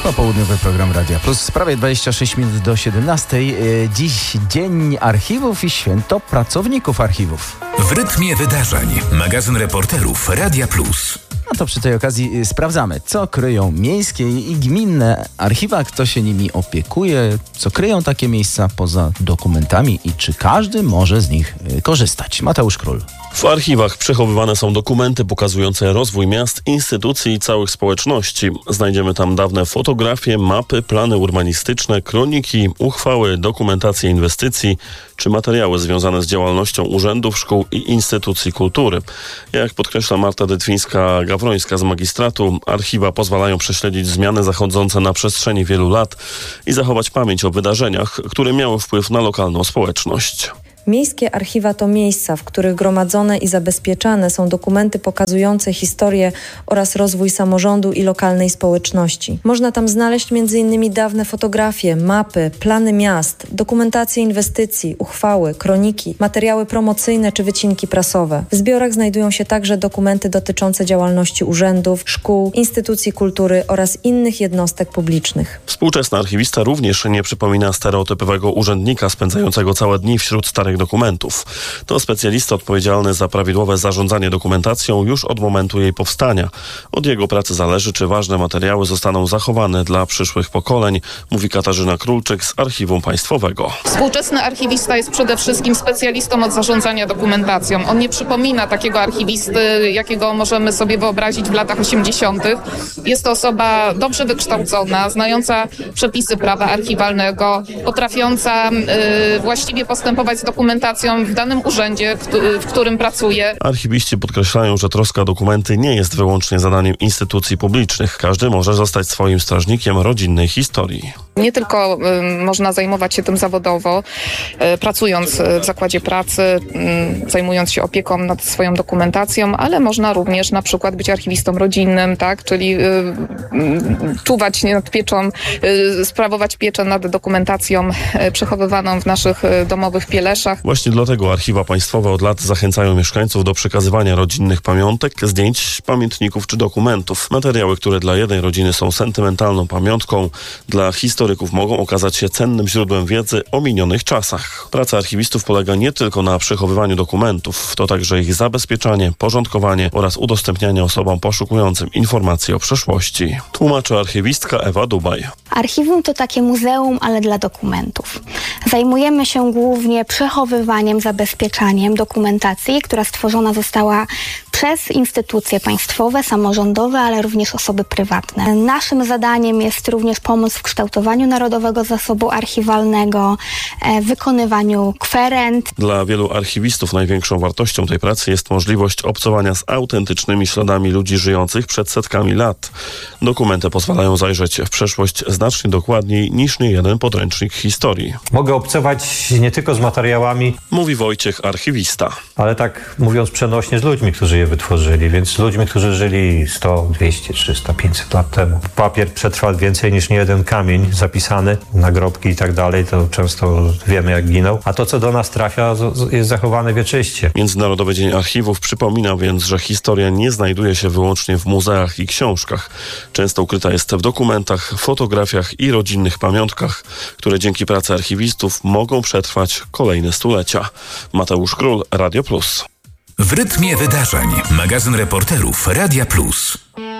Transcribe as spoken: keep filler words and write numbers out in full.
Popołudniowy program Radia Plus. Prawie dwadzieścia sześć minut do siedemnastej. Dziś Dzień Archiwów i Święto Pracowników Archiwów. W rytmie wydarzeń. Magazyn reporterów Radia Plus. No to przy tej okazji sprawdzamy, co kryją miejskie i gminne archiwa, kto się nimi opiekuje, co kryją takie miejsca poza dokumentami i czy każdy może z nich korzystać. Mateusz Król. W archiwach przechowywane są dokumenty pokazujące rozwój miast, instytucji i całych społeczności. Znajdziemy tam dawne fotografie, mapy, plany urbanistyczne, kroniki, uchwały, dokumentacje inwestycji czy materiały związane z działalnością urzędów, szkół i instytucji kultury. Jak podkreśla Marta Dytwińska-Gawrońska z magistratu, archiwa pozwalają prześledzić zmiany zachodzące na przestrzeni wielu lat i zachować pamięć o wydarzeniach, które miały wpływ na lokalną społeczność. Miejskie archiwa to miejsca, w których gromadzone i zabezpieczane są dokumenty pokazujące historię oraz rozwój samorządu i lokalnej społeczności. Można tam znaleźć między innymi dawne fotografie, mapy, plany miast, dokumentacje inwestycji, uchwały, kroniki, materiały promocyjne czy wycinki prasowe. W zbiorach znajdują się także dokumenty dotyczące działalności urzędów, szkół, instytucji kultury oraz innych jednostek publicznych. Współczesny archiwista również nie przypomina stereotypowego urzędnika spędzającego całe dni wśród starych dokumentów. To specjalista odpowiedzialny za prawidłowe zarządzanie dokumentacją już od momentu jej powstania. Od jego pracy zależy, czy ważne materiały zostaną zachowane dla przyszłych pokoleń, mówi Katarzyna Królczyk z Archiwum Państwowego. Współczesny archiwista jest przede wszystkim specjalistą od zarządzania dokumentacją. On nie przypomina takiego archiwisty, jakiego możemy sobie wyobrazić w latach osiemdziesiątych. Jest to osoba dobrze wykształcona, znająca przepisy prawa archiwalnego, potrafiąca yy, właściwie postępować z dokumentacją w danym urzędzie, w którym pracuje. Archiwiści podkreślają, że troska o dokumenty nie jest wyłącznie zadaniem instytucji publicznych. Każdy może zostać swoim strażnikiem rodzinnej historii. Nie tylko y, można zajmować się tym zawodowo, y, pracując w zakładzie pracy, y, zajmując się opieką nad swoją dokumentacją, ale można również na przykład być archiwistą rodzinnym, tak, czyli y, y, czuwać nad pieczą, y, sprawować pieczę nad dokumentacją y, przechowywaną w naszych y, domowych pieleszach. Właśnie dlatego archiwa państwowe od lat zachęcają mieszkańców do przekazywania rodzinnych pamiątek, zdjęć, pamiętników czy dokumentów. Materiały, które dla jednej rodziny są sentymentalną pamiątką, dla historyków mogą okazać się cennym źródłem wiedzy o minionych czasach. Praca archiwistów polega nie tylko na przechowywaniu dokumentów, to także ich zabezpieczanie, porządkowanie oraz udostępnianie osobom poszukującym informacji o przeszłości. Tłumaczy archiwistka Ewa Dubaj. Archiwum to takie muzeum, ale dla dokumentów. Zajmujemy się głównie przechowywaniem, zabezpieczaniem dokumentacji, która stworzona została przez instytucje państwowe, samorządowe, ale również osoby prywatne. Naszym zadaniem jest również pomoc w kształtowaniu Narodowego Zasobu Archiwalnego, w wykonywaniu kwerend. Dla wielu archiwistów największą wartością tej pracy jest możliwość obcowania z autentycznymi śladami ludzi żyjących przed setkami lat. Dokumenty pozwalają zajrzeć w przeszłość znacznie dokładniej niż niejeden podręcznik historii. Mogę obcować nie tylko z materiałami, mówi Wojciech, archiwista, ale tak mówiąc przenośnie z ludźmi, którzy je wytworzyli, więc z ludźmi, którzy żyli sto, dwieście, trzysta, pięćset lat temu. Papier przetrwa więcej niż niejeden kamień zapisany, nagrobki i tak dalej, to często wiemy jak ginął, a to co do nas trafia jest zachowane wieczyście. Międzynarodowy Dzień Archiwów przypomina więc, że historia nie znajduje się wyłącznie w muzeach i książkach. Często ukryta jest w dokumentach, fotografiach i rodzinnych pamiątkach, które dzięki pracy archiwistów mogą przetrwać kolejne stulecia. Mateusz Król, Radio Plus. W rytmie wydarzeń. Magazyn reporterów Radia Plus.